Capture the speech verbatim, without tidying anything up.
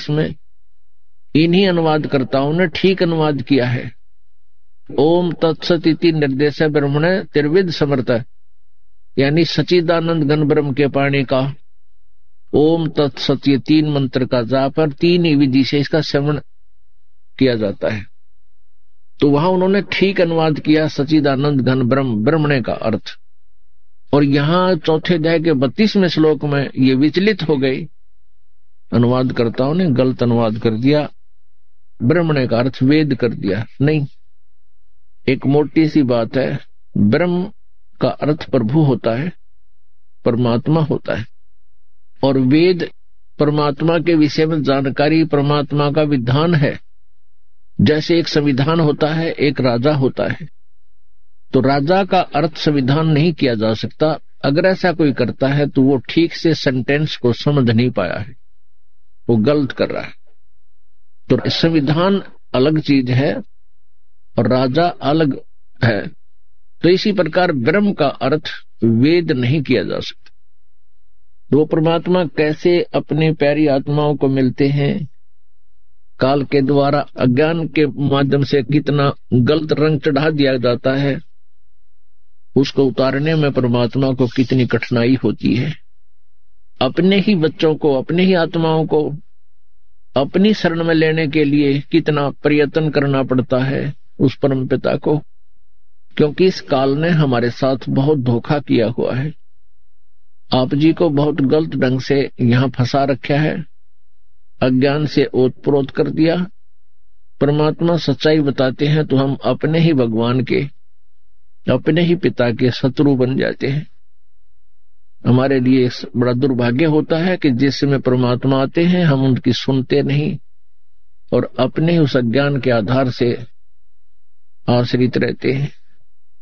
इसमें इन्हीं अनुवादकर्ताओं ने ठीक अनुवाद किया है। ओम तत्सत इति निर्देश ब्रह्मण त्रिविध समर्थ, यानी सचिदानंद घन ब्रह्म के पाणी का ओम तत्सत, ये तीन मंत्र का जाप और तीन ही विधि से इसका श्रवण किया जाता है। तो वहां उन्होंने ठीक अनुवाद किया, सचिदानंद घन ब्रह्म, ब्रह्मणे का अर्थ। और यहां चौथे अध्याय के बत्तीसवें श्लोक में ये विचलित हो गई, अनुवादकर्ताओं ने गलत अनुवाद कर दिया, ब्रह्मणे का अर्थ वेद कर दिया। नहीं, एक मोटी सी बात है, ब्रह्म का अर्थ प्रभु होता है, परमात्मा होता है, और वेद परमात्मा के विषय में जानकारी, परमात्मा का विधान है। जैसे एक संविधान होता है, एक राजा होता है, तो राजा का अर्थ संविधान नहीं किया जा सकता। अगर ऐसा कोई करता है तो वो ठीक से सेंटेंस को समझ नहीं पाया है, वो गलत कर रहा है। तो संविधान अलग चीज है और राजा अलग है। तो इसी प्रकार ब्रह्म का अर्थ वेद नहीं किया जा सकता। वो परमात्मा कैसे अपने प्यारी आत्माओं को मिलते हैं, काल के द्वारा अज्ञान के माध्यम से कितना गलत रंग चढ़ा दिया जाता है, उसको उतारने में परमात्मा को कितनी कठिनाई होती है। अपने ही बच्चों को, अपने ही आत्माओं को अपनी शरण में लेने के लिए कितना प्रयत्न करना पड़ता है उस परम पिता को, क्योंकि इस काल ने हमारे साथ बहुत धोखा किया हुआ है। आप जी को बहुत गलत ढंग से यहां फंसा रखा है, अज्ञान से ओतप्रोत कर दिया। परमात्मा सच्चाई बताते हैं तो हम अपने ही भगवान के, अपने ही पिता के शत्रु बन जाते हैं। हमारे लिए बड़ा दुर्भाग्य होता है कि जिस समय परमात्मा आते हैं हम उनकी सुनते नहीं और अपने उस अज्ञान के आधार से आश्रित रहते हैं।